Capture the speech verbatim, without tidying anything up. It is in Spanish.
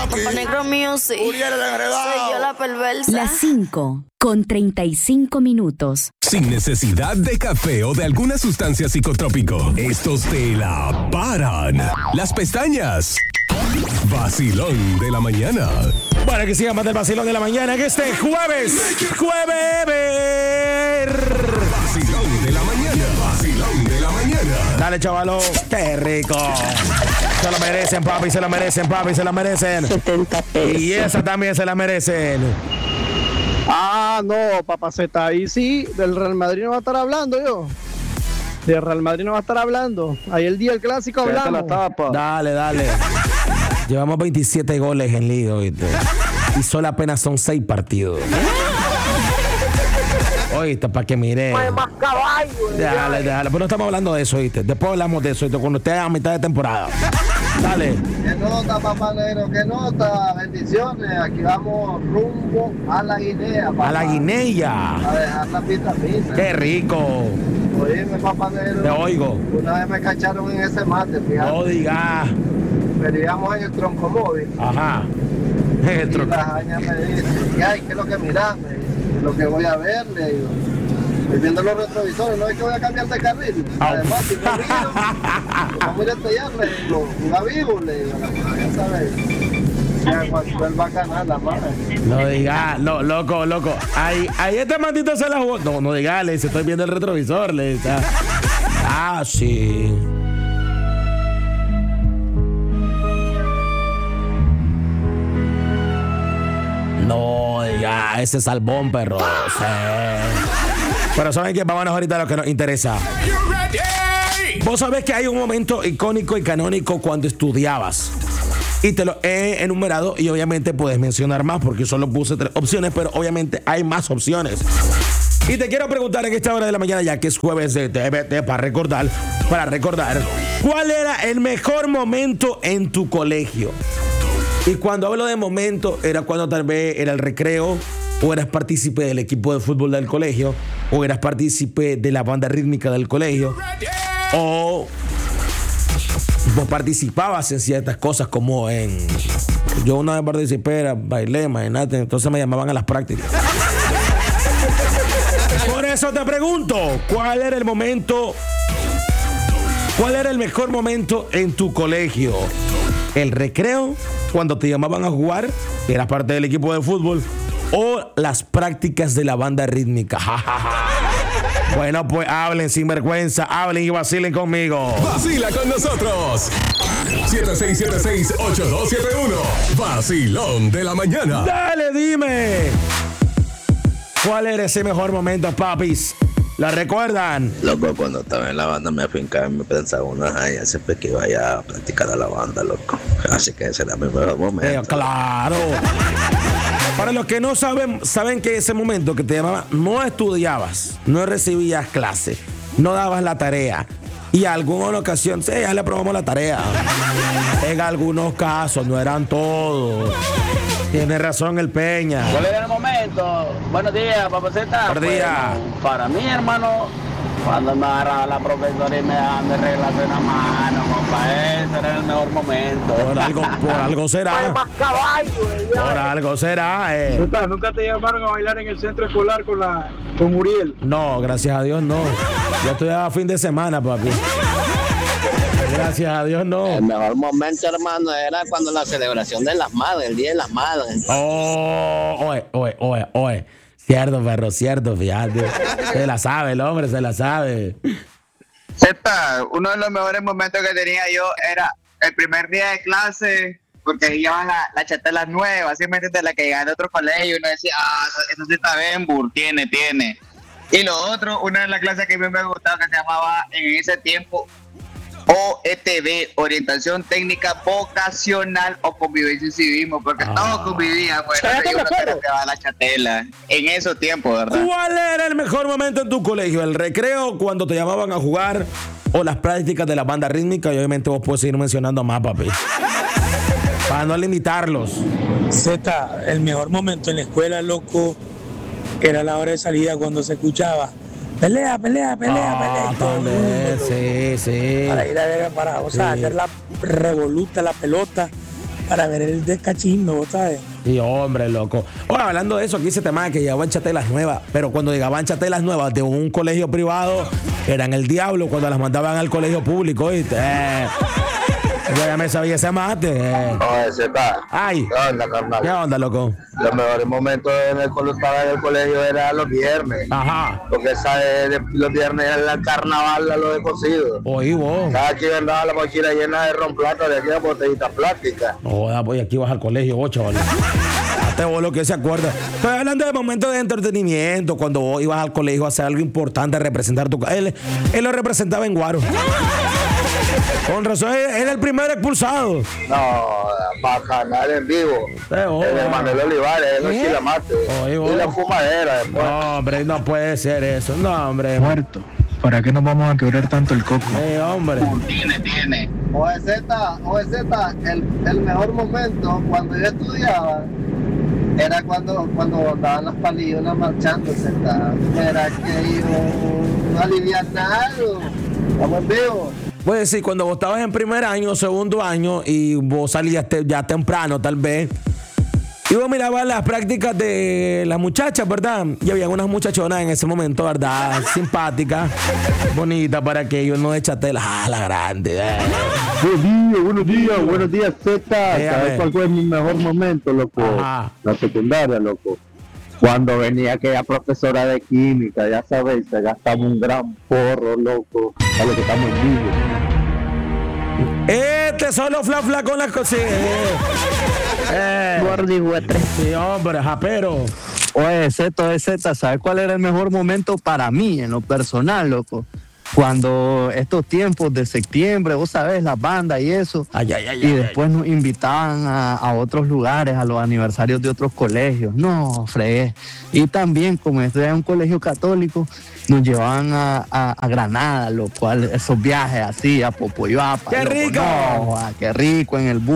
Papa Negro Music. Uriel el enredado. Soy yo la perversa. Las cinco con treinta y cinco minutos. Sin necesidad de café o de alguna sustancia psicotrópico, estos te la paran. Las pestañas. Vacilón de la mañana. Bueno, que siga más del vacilón de la mañana que este jueves. Jueves. Vacilón de la mañana. Vacilón de la mañana. Dale, chavalo. Qué rico. Se lo merecen, papi. Se lo merecen, papi. Se lo merecen. setenta pesos. Y esa también se la merecen. Ah, no, papaceta, ahí sí, del Real Madrid no va a estar hablando yo. Del Real Madrid no va a estar hablando. Ahí el día del clásico hablamos. La tapa. Dale, dale. Llevamos veintisiete goles en Liga, ¿oíste? Y solo apenas son seis partidos. Oíste, para que mire. Más caballo. Dale, dale. Pero no estamos hablando de eso, ¿oíste? Después hablamos de eso, ¿oíste? Cuando esté a mitad de temporada. Dale. ¿Qué nota, papá negro? ¿Qué nota? Bendiciones. Aquí vamos rumbo a la Guinea, papá. A la Guinea. A dejar la pista fina. Qué rico. Oíme, papá negro. Te oigo. Una vez me cacharon en ese mate, fíjate. No digas. Veníamos en el tronco móvil. Ajá. En el Y tronco. la jaña me dice, ¿y ay, qué es lo que miras? Me dice, lo que voy a ver, le digo. Estoy viendo los retrovisores, no es que voy a cambiar de carril. Además, si no miro, como mira este ya, le digo, una vivo, le digo, la ya sabes. Ya, cuando él va a ganar la madre. No digas, no, loco, loco. Ahí, ahí este maldito se la jugó. No, no digas, le dice, estoy viendo el retrovisor, le dice. Ah, sí. No, diga, ese salmón, perro. Sí. Pero ¿saben qué? Vámonos ahorita a lo que nos interesa. Vos sabés que hay un momento icónico y canónico cuando estudiabas. Y te lo he enumerado y obviamente puedes mencionar más porque solo puse tres opciones, pero obviamente hay más opciones. Y te quiero preguntar en esta hora de la mañana, ya que es jueves de T V T, para recordar, para recordar, ¿cuál era el mejor momento en tu colegio? Y cuando hablo de momento, era cuando tal vez era el recreo, o eras partícipe del equipo de fútbol del colegio, o eras partícipe de la banda rítmica del colegio, o vos participabas en ciertas cosas como en... Yo una vez participé, era, bailé, imagínate, entonces me llamaban a las prácticas. Por eso te pregunto, ¿cuál era el momento, cuál era el mejor momento en tu colegio? ¿El recreo, cuando te llamaban a jugar, eras parte del equipo de fútbol, o las prácticas de la banda rítmica? Bueno, pues hablen sin vergüenza, hablen y vacilen conmigo. Vacila con nosotros. siete seis siete seis, ocho dos siete uno. Vacilón de la mañana. Dale, dime. ¿Cuál era ese mejor momento, papis? ¿La recuerdan? Loco, cuando estaba en la banda me afincaba y me pensaba una ya siempre que iba allá a practicar a la banda, loco. Así que ese era mi mejor momento. Eh, claro. Para los que no saben, saben que ese momento que te llamaban, no estudiabas, no recibías clase, no dabas la tarea. Y en alguna ocasión, sí, ya le aprobamos la tarea. En algunos casos, no eran todos. Tiene razón el Peña. ¿Cuál era el momento? Buenos días, papaceta. Buenos días. Bueno, para mí, hermano, cuando me agarraba la profesora y me daban de reglas en la mano, compa, ese era el mejor momento. Por algo, por algo será. Más caballo, Por algo será, eh. ¿Nunca, ¿Nunca te llamaron a bailar en el centro escolar con la con Uriel? No, gracias a Dios no. Yo estoy a fin de semana, papi. Gracias a Dios no. El mejor momento, hermano, era cuando la celebración de las madres, el Día de las Madres. Oh, oye, oye, oye, oye. Cierto, perro, cierto, fíjate. Se la sabe, el hombre se la sabe. Zeta, uno de los mejores momentos que tenía yo era el primer día de clase, porque llevaban la, la chatela nueva, así me entiendes, la que llegaba de otro colegio, y uno decía, ah, eso sí está Benbur, tiene, tiene. Y lo otro, una de las clases que a mí me gustaba, que se llamaba en ese tiempo O E T V, Orientación Técnica Vocacional o Convivencia y Civismo, porque ah. todos convivían, pues, y uno se quedaba la chatela en esos tiempos, ¿verdad? ¿Cuál era el mejor momento en tu colegio? ¿El recreo, cuando te llamaban a jugar, o las prácticas de la banda rítmica? Y obviamente vos puedes seguir mencionando más, papi, para no limitarlos. Z, el mejor momento en la escuela, loco, era la hora de salida cuando se escuchaba pelea, pelea, pelea, ah, pelea. Tal vez, sí, sí. Para ir a ver, para, o sea, sí. hacer la revoluta, la pelota. para ver el descachismo, ¿vos sabes? Y hombre, loco. Ahora, hablando de eso, aquí se te manda que llegaban chatelas nuevas, pero cuando llegaban chatelas nuevas de un colegio privado, eran el diablo cuando las mandaban al colegio público, ¿viste? Eh, yo ya me sabía ese mate. Eh. Oye, Zeta. Ay. ¿Qué onda, carnal? ¿Qué onda, loco? Los mejores momentos en el, cuando estaba en el colegio eran los viernes. Ajá. Porque ¿sabes? Los viernes era el carnaval a lo de cocido. Oí vos. Cada quien andaba la mochila llena de ron plata de aquellas botellitas plásticas. Joda, pues aquí vas al colegio, ocho, ¿vale? Hasta vos lo que se acuerda. Estoy hablando de momentos de entretenimiento, cuando vos ibas al colegio a hacer algo importante, a representar tu... Él, él lo representaba en Guaro. Con razón, era el primer expulsado. No, bacanal en vivo. Oh, el de Manuel Olivares, el ¿Eh? Chilamate. Oh, y la fumadera después. No, hombre, no puede ser eso. No, hombre. Muerto. ¿Para qué nos vamos a quebrar tanto el coco? Eh, hombre. Tiene, tiene. O Z, O Z, el, el mejor momento cuando yo estudiaba era cuando, cuando andaban las palillonas marchando, Z. Era que iba alivianado. Vamos en vivo. Pues sí, cuando vos estabas en primer año, segundo año, y vos salías te, ya temprano, tal vez, y vos mirabas las prácticas de las muchachas, ¿verdad? Y había unas muchachonas en ese momento, ¿verdad? Simpáticas, bonitas, para que ellos no echaste la, la grande. Eh. Buenos días, buenos días, buenos días, Z. Eh, ¿Sabes cuál fue mi mejor momento, loco? Ajá. La secundaria, loco. Cuando venía aquella profesora de química, ya sabéis, se gastaba un gran porro, loco, a lo que estamos en vivo. Este solo fla fla con las cosas. Eh. Gordihuetre. Sí, hombre, japero. Oye, Z, oye, Z, ¿sabes cuál era el mejor momento para mí, en lo personal, loco? Cuando estos tiempos de septiembre, vos sabés, las bandas y eso, ay, ay, ay, y ay, después nos invitaban a, a otros lugares, a los aniversarios de otros colegios. No, fregué. Y también, como estoy en un colegio católico, nos llevaban a, a, a Granada, lo cual, esos viajes así, a Popoyuapa. ¡Qué loco, rico! No, qué rico en el bus.